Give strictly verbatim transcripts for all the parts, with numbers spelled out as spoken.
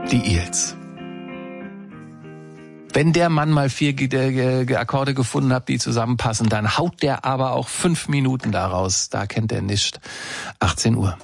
die Eels. Wenn der Mann mal vier G- G- Akkorde gefunden hat, die zusammenpassen, dann haut der aber auch fünf Minuten daraus. Da kennt er nicht. achtzehn Uhr.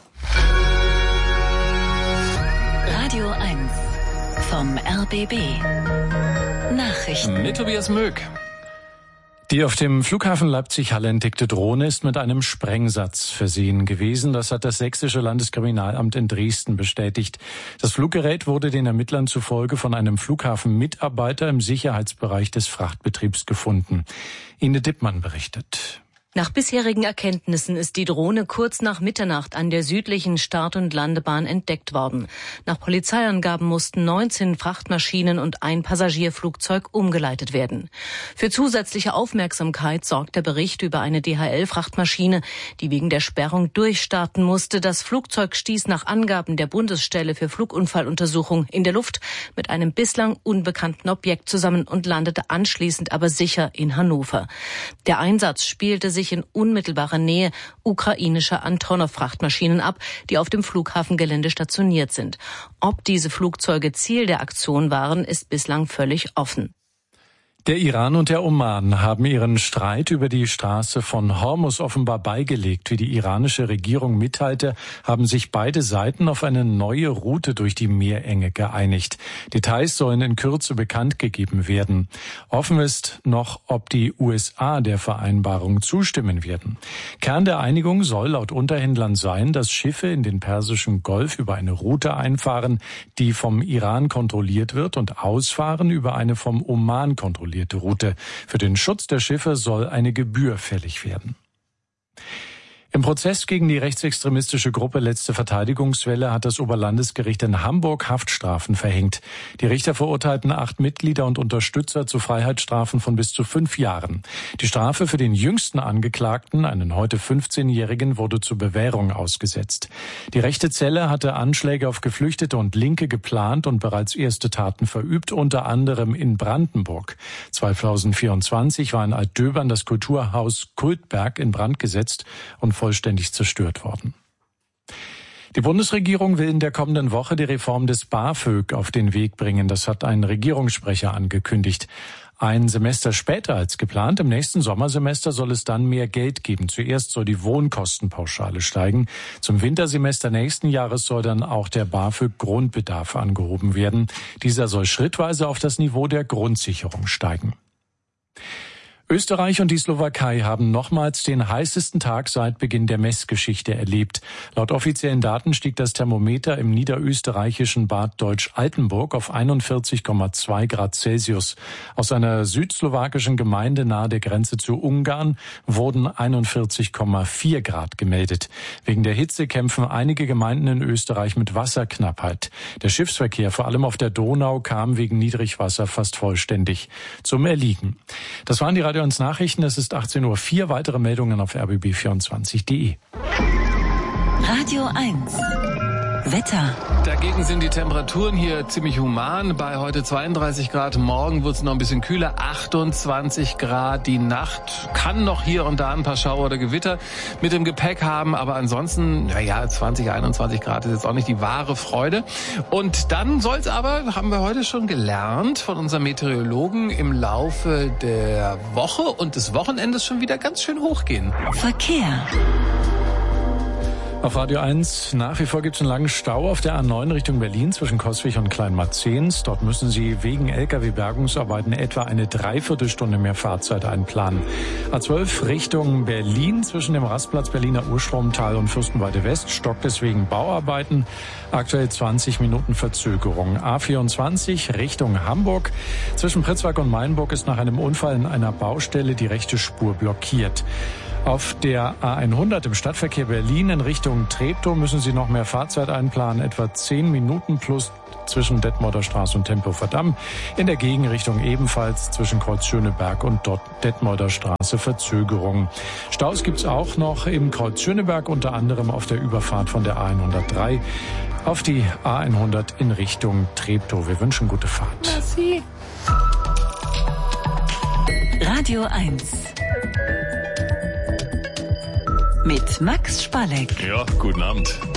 Radio eins vom R B B. Nachrichten. Mit Tobias Möck. Die auf dem Flughafen Leipzig-Halle entdeckte Drohne ist mit einem Sprengsatz versehen gewesen. Das hat das Sächsische Landeskriminalamt in Dresden bestätigt. Das Fluggerät wurde den Ermittlern zufolge von einem Flughafenmitarbeiter im Sicherheitsbereich des Frachtbetriebs gefunden. Ine Dippmann berichtet. Nach bisherigen Erkenntnissen ist die Drohne kurz nach Mitternacht an der südlichen Start- und Landebahn entdeckt worden. Nach Polizeiangaben mussten neunzehn Frachtmaschinen und ein Passagierflugzeug umgeleitet werden. Für zusätzliche Aufmerksamkeit sorgt der Bericht über eine D H L-Frachtmaschine, die wegen der Sperrung durchstarten musste. Das Flugzeug stieß nach Angaben der Bundesstelle für Flugunfalluntersuchung in der Luft mit einem bislang unbekannten Objekt zusammen und landete anschließend aber sicher in Hannover. Der Einsatz spielte sich in unmittelbarer Nähe ukrainischer Antonov-Frachtmaschinen ab, die auf dem Flughafengelände stationiert sind. Ob diese Flugzeuge Ziel der Aktion waren, ist bislang völlig offen. Der Iran und der Oman haben ihren Streit über die Straße von Hormuz offenbar beigelegt. Wie die iranische Regierung mitteilte, haben sich beide Seiten auf eine neue Route durch die Meerenge geeinigt. Details sollen in Kürze bekannt gegeben werden. Offen ist noch, ob die U S A der Vereinbarung zustimmen werden. Kern der Einigung soll laut Unterhändlern sein, dass Schiffe in den Persischen Golf über eine Route einfahren, die vom Iran kontrolliert wird, und ausfahren über eine vom Oman kontrollierte Route. Für den Schutz der Schiffe soll eine Gebühr fällig werden. Im Prozess gegen die rechtsextremistische Gruppe Letzte Verteidigungswelle hat das Oberlandesgericht in Hamburg Haftstrafen verhängt. Die Richter verurteilten acht Mitglieder und Unterstützer zu Freiheitsstrafen von bis zu fünf Jahren. Die Strafe für den jüngsten Angeklagten, einen heute fünfzehnjährigen, wurde zur Bewährung ausgesetzt. Die rechte Zelle hatte Anschläge auf Geflüchtete und Linke geplant und bereits erste Taten verübt, unter anderem in Brandenburg. zweitausendvierundzwanzig war in Altdöbern das Kulturhaus Kultberg in Brand gesetzt und vollständig zerstört worden. Die Bundesregierung will in der kommenden Woche die Reform des BAföG auf den Weg bringen. Das hat ein Regierungssprecher angekündigt. Ein Semester später als geplant, im nächsten Sommersemester, soll es dann mehr Geld geben. Zuerst soll die Wohnkostenpauschale steigen. Zum Wintersemester nächsten Jahres soll dann auch der BAföG-Grundbedarf angehoben werden. Dieser soll schrittweise auf das Niveau der Grundsicherung steigen. Österreich und die Slowakei haben nochmals den heißesten Tag seit Beginn der Messgeschichte erlebt. Laut offiziellen Daten stieg das Thermometer im niederösterreichischen Bad Deutsch-Altenburg auf einundvierzig Komma zwei Grad Celsius. Aus einer südslowakischen Gemeinde nahe der Grenze zu Ungarn wurden einundvierzig Komma vier Grad gemeldet. Wegen der Hitze kämpfen einige Gemeinden in Österreich mit Wasserknappheit. Der Schiffsverkehr, vor allem auf der Donau, kam wegen Niedrigwasser fast vollständig zum Erliegen. Das waren die Radio eins Nachrichten. Es ist achtzehn Uhr vier. Weitere Meldungen auf r b b vierundzwanzig punkt d e. Radio eins. Wetter. Dagegen sind die Temperaturen hier ziemlich human. Bei heute zweiunddreißig Grad, morgen wird es noch ein bisschen kühler, achtundzwanzig Grad. Die Nacht kann noch hier und da ein paar Schauer oder Gewitter mit dem Gepäck haben, aber ansonsten, naja, zwanzig, einundzwanzig Grad ist jetzt auch nicht die wahre Freude. Und dann soll es aber, haben wir heute schon gelernt von unserem Meteorologen, im Laufe der Woche und des Wochenendes schon wieder ganz schön hochgehen. Verkehr. Auf Radio eins nach wie vor gibt es einen langen Stau auf der A neun Richtung Berlin zwischen Coswig und Kleinmarzens. Dort müssen Sie wegen L K W-Bergungsarbeiten etwa eine Dreiviertelstunde mehr Fahrzeit einplanen. A zwölf Richtung Berlin zwischen dem Rastplatz Berliner Urstromtal und Fürstenwalde West stockt es wegen Bauarbeiten. Aktuell zwanzig Minuten Verzögerung. A vierundzwanzig Richtung Hamburg. Zwischen Pritzwalk und Mainburg ist nach einem Unfall in einer Baustelle die rechte Spur blockiert. Auf der A hundert im Stadtverkehr Berlin in Richtung Treptow müssen Sie noch mehr Fahrzeit einplanen, etwa zehn Minuten plus zwischen Detmolder Straße und Tempelhofer Damm. In der Gegenrichtung ebenfalls zwischen Kreuz Schöneberg und Detmolder Straße Verzögerung. Staus gibt's auch noch im Kreuz Schöneberg, unter anderem auf der Überfahrt von der A hundertdrei auf die A hundert in Richtung Treptow. Wir wünschen gute Fahrt. Merci. Radio eins. Mit Max Spalleck. Ja, guten Abend.